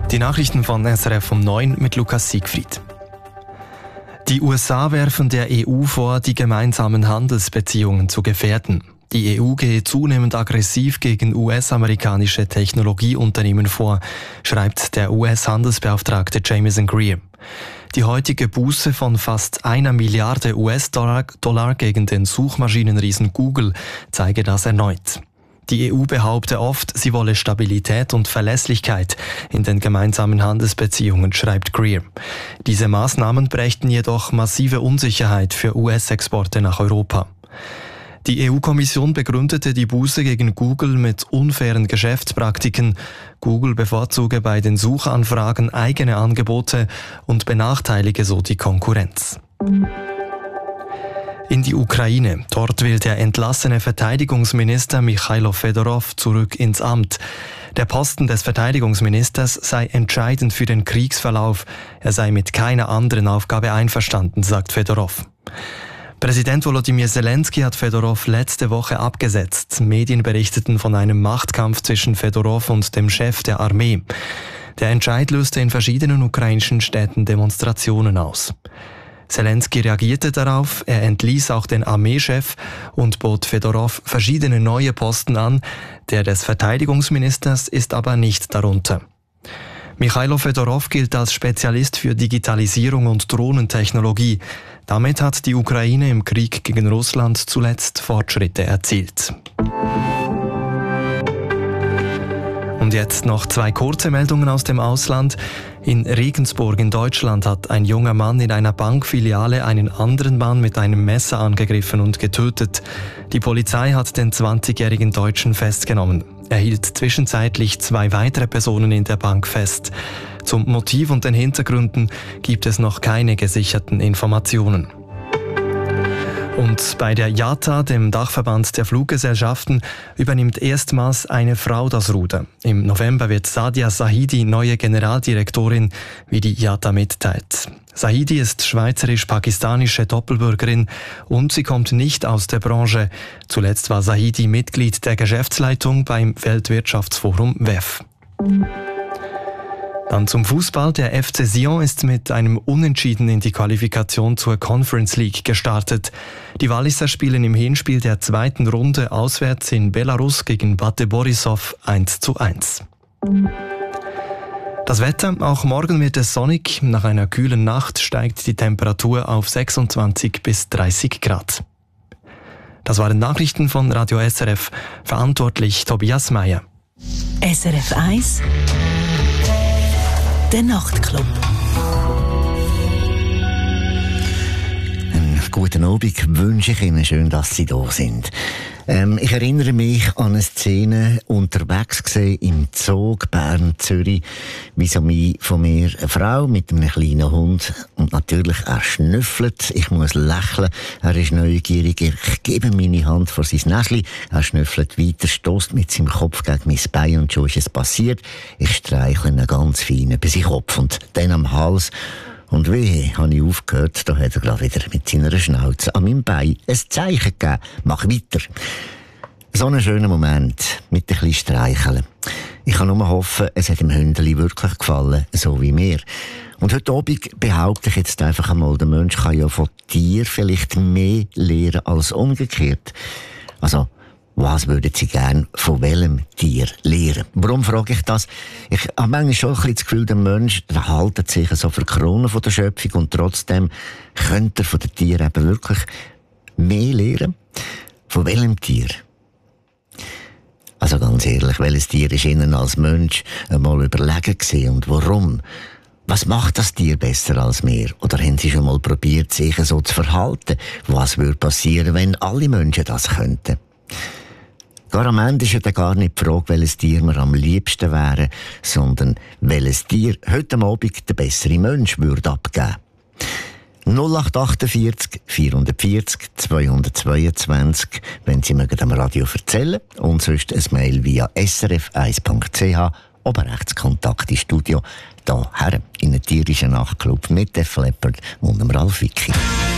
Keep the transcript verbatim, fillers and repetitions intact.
Die Nachrichten von S R F um neun mit Lukas Siegfried. Die U S A werfen der E U vor, die gemeinsamen Handelsbeziehungen zu gefährden. Die E U gehe zunehmend aggressiv gegen U S-amerikanische Technologieunternehmen vor, schreibt der U S-Handelsbeauftragte Jamieson Greer. Die heutige Buße von fast einer Milliarde U S-Dollar Dollar gegen den Suchmaschinenriesen Google zeige das erneut. Die E U behaupte oft, sie wolle Stabilität und Verlässlichkeit in den gemeinsamen Handelsbeziehungen, schreibt Greer. Diese Maßnahmen brächten jedoch massive Unsicherheit für U S-Exporte nach Europa. Die E U-Kommission begründete die Buße gegen Google mit unfairen Geschäftspraktiken. Google bevorzuge bei den Suchanfragen eigene Angebote und benachteilige so die Konkurrenz. In die Ukraine. Dort will der entlassene Verteidigungsminister Michailo Fedorov zurück ins Amt. Der Posten des Verteidigungsministers sei entscheidend für den Kriegsverlauf. Er sei mit keiner anderen Aufgabe einverstanden, sagt Fedorov. Präsident Volodymyr Zelensky hat Fedorov letzte Woche abgesetzt. Medien berichteten von einem Machtkampf zwischen Fedorov und dem Chef der Armee. Der Entscheid löste in verschiedenen ukrainischen Städten Demonstrationen aus. Zelensky reagierte darauf, er entließ auch den Armeechef und bot Fedorov verschiedene neue Posten an. Der des Verteidigungsministers ist aber nicht darunter. Michailo Fedorov gilt als Spezialist für Digitalisierung und Drohnentechnologie. Damit hat die Ukraine im Krieg gegen Russland zuletzt Fortschritte erzielt. Und jetzt noch zwei kurze Meldungen aus dem Ausland. In Regensburg in Deutschland hat ein junger Mann in einer Bankfiliale einen anderen Mann mit einem Messer angegriffen und getötet. Die Polizei hat den zwanzigjährigen Deutschen festgenommen. Er hielt zwischenzeitlich zwei weitere Personen in der Bank fest. Zum Motiv und den Hintergründen gibt es noch keine gesicherten Informationen. Und bei der I A T A, dem Dachverband der Fluggesellschaften, übernimmt erstmals eine Frau das Ruder. Im November wird Sadia Sahidi neue Generaldirektorin, wie die I A T A mitteilt. Sahidi ist schweizerisch-pakistanische Doppelbürgerin und sie kommt nicht aus der Branche. Zuletzt war Sahidi Mitglied der Geschäftsleitung beim Weltwirtschaftsforum W E F. Dann zum Fußball. Der F C Sion ist mit einem Unentschieden in die Qualifikation zur Conference League gestartet. Die Walliser spielen im Hinspiel der zweiten Runde auswärts in Belarus gegen Bate Borisov eins zu eins. Das Wetter, auch morgen wird es sonnig. Nach einer kühlen Nacht steigt die Temperatur auf sechsundzwanzig bis dreißig Grad. Das waren Nachrichten von Radio S R F. Verantwortlich Tobias Meyer. S R F eins Der Nachtclub. Einen guten Abend wünsche ich Ihnen. Schön, dass Sie da sind. Ähm, ich erinnere mich an eine Szene unterwegs gesehen im Zug Bern-Zürich, vis-à-vis von mir eine Frau mit einem kleinen Hund und natürlich er schnüffelt. Ich muss lächeln. Er ist neugierig. Ich gebe meine Hand vor sein Näschen. Er schnüffelt weiter, stößt mit seinem Kopf gegen mein Bein und schon ist es passiert. Ich streichle ihn ganz fein über seinen Kopf und dann am Hals. Und wehe, habe ich aufgehört, da hat er gerade wieder mit seiner Schnauze an meinem Bein ein Zeichen gegeben. Mach weiter. So ein schöner Moment mit ein bisschen Streicheln. Ich kann nur hoffen, es hat dem Hündeli wirklich gefallen, so wie mir. Und heute Abend behaupte ich jetzt einfach einmal, der Mensch kann ja von Tier vielleicht mehr lernen als umgekehrt. Also, was würden Sie gern von welchem Tier lernen? Warum frage ich das? Ich habe manchmal schon ein bisschen das Gefühl, der Mensch der haltet sich so für die Krone von der Schöpfung und trotzdem könnte er von den Tieren eben wirklich mehr lernen. Von welchem Tier? Also ganz ehrlich, welches Tier ist Ihnen als Mensch einmal überlegen gewesen und warum? Was macht das Tier besser als wir? Oder haben Sie schon mal probiert, sich so zu verhalten? Was würde passieren, wenn alle Menschen das könnten? Gar am Ende ist ja gar nicht die Frage, welches Tier wir am liebsten wären, sondern welches Tier heute Abend der bessere Mensch würde abgeben. null acht achtundvierzig vierhundertvierzig zweihundertzweiundzwanzig, wenn Sie mögen am Radio erzählen, und sonst ein Mail via s r f eins punkt c h, oben rechts Kontakt ins Studio, da her in den tierischen Nachtclub mit Def Leppard und dem Ralf Wicki.